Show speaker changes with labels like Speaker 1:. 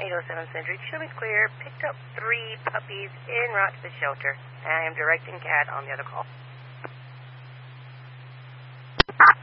Speaker 1: 807 Century. Show me clear. Picked up 3 puppies en route to the shelter. I am directing Cat on the other call.